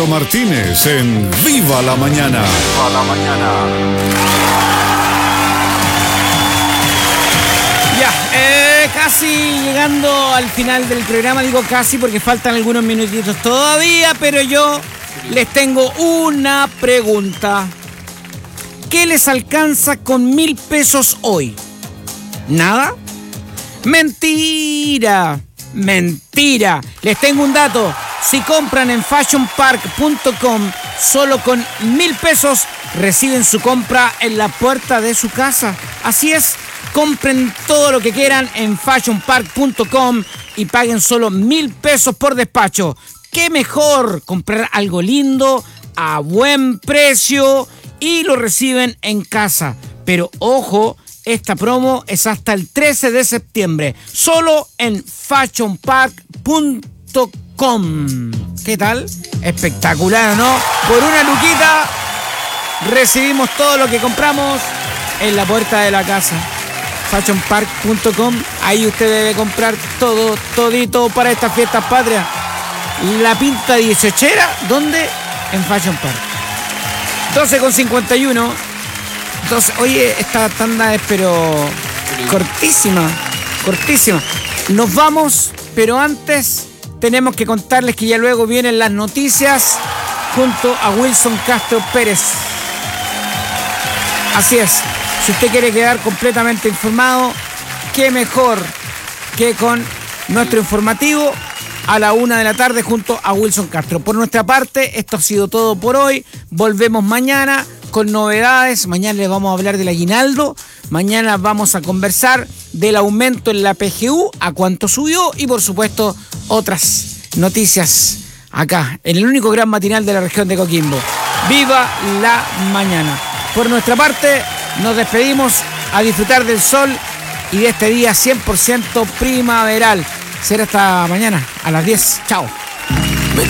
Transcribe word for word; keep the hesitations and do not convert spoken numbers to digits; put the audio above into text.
Martínez en Viva la Mañana. Viva la Mañana. Ya, eh, casi llegando al final del programa, digo casi porque faltan algunos minutitos todavía, pero yo les tengo una pregunta. ¿Qué les alcanza con mil pesos hoy? ¿Nada? ¡Mentira! ¡Mentira! Les tengo un dato. Si compran en fashion park punto com, solo con mil pesos reciben su compra en la puerta de su casa. Así es, compren todo lo que quieran en fashion park punto com y paguen solo mil pesos por despacho. ¡Qué mejor! Comprar algo lindo, a buen precio y lo reciben en casa. Pero ojo, esta promo es hasta el trece de septiembre, solo en fashion park punto com. ¿Qué tal? Espectacular, ¿no? Por una luquita recibimos todo lo que compramos en la puerta de la casa. fashion park punto com, ahí usted debe comprar todo, todito para estas fiestas patrias. La pinta dieciochera, ¿dónde? En Fashion Park. doce con cincuenta y uno. Entonces, oye, esta tanda es pero cortísima, cortísima. Nos vamos, pero antes tenemos que contarles que ya luego vienen las noticias junto a Wilson Castro Pérez. Así es, si usted quiere quedar completamente informado, qué mejor que con nuestro informativo a la una de la tarde junto a Wilson Castro. Por nuestra parte, esto ha sido todo por hoy. Volvemos mañana con novedades. Mañana les vamos a hablar del aguinaldo. Mañana vamos a conversar del aumento en la P G U, a cuánto subió y por supuesto otras noticias acá, en el único gran matinal de la región de Coquimbo. ¡Viva la mañana! Por nuestra parte, nos despedimos a disfrutar del sol y de este día cien por ciento primaveral. Será hasta mañana a las diez. Chao.